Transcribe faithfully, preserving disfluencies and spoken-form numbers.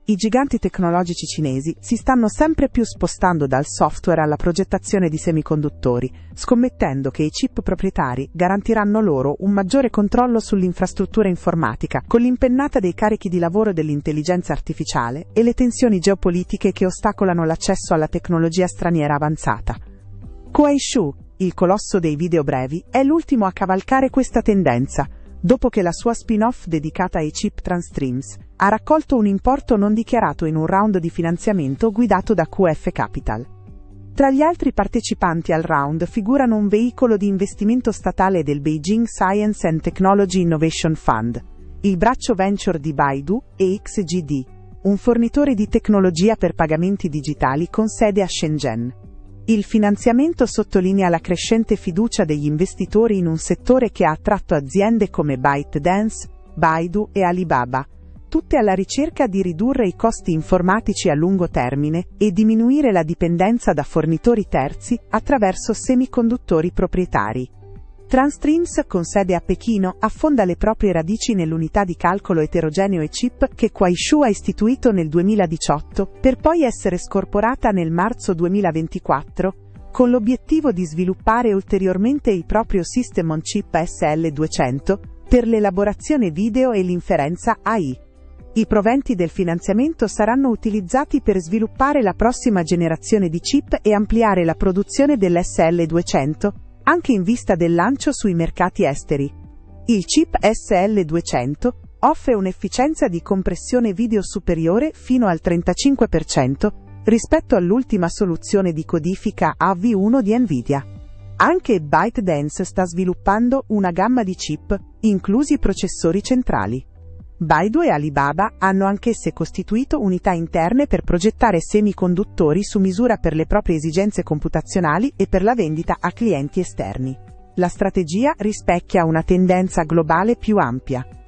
I giganti tecnologici cinesi si stanno sempre più spostando dal software alla progettazione di semiconduttori, scommettendo che i chip proprietari garantiranno loro un maggiore controllo sull'infrastruttura informatica, con l'impennata dei carichi di lavoro dell'intelligenza artificiale e le tensioni geopolitiche che ostacolano l'accesso alla tecnologia straniera avanzata. Kuaishou, il colosso dei video brevi, è l'ultimo a cavalcare questa tendenza, dopo che la sua spin-off dedicata ai chip Transtreams ha raccolto un importo non dichiarato in un round di finanziamento guidato da Q F Capital. Tra gli altri partecipanti al round figurano un veicolo di investimento statale del Beijing Science and Technology Innovation Fund, il braccio venture di Baidu e X G D, un fornitore di tecnologia per pagamenti digitali con sede a Shenzhen. Il finanziamento sottolinea la crescente fiducia degli investitori in un settore che ha attratto aziende come ByteDance, Baidu e Alibaba, tutte alla ricerca di ridurre i costi informatici a lungo termine e diminuire la dipendenza da fornitori terzi attraverso semiconduttori proprietari. Transtreams, con sede a Pechino, affonda le proprie radici nell'unità di calcolo eterogeneo e chip che Kuaishou ha istituito nel duemiladiciotto, per poi essere scorporata nel marzo duemilaventiquattro, con l'obiettivo di sviluppare ulteriormente il proprio System on Chip S L duecento per l'elaborazione video e l'inferenza A I. I proventi del finanziamento saranno utilizzati per sviluppare la prossima generazione di chip e ampliare la produzione dell'S L duecento, anche in vista del lancio sui mercati esteri. Il chip S L duecento offre un'efficienza di compressione video superiore fino al trentacinque per cento rispetto all'ultima soluzione di codifica A V uno di Nvidia. Anche ByteDance sta sviluppando una gamma di chip, inclusi processori centrali. Baidu e Alibaba hanno anch'esse costituito unità interne per progettare semiconduttori su misura per le proprie esigenze computazionali e per la vendita a clienti esterni. La strategia rispecchia una tendenza globale più ampia.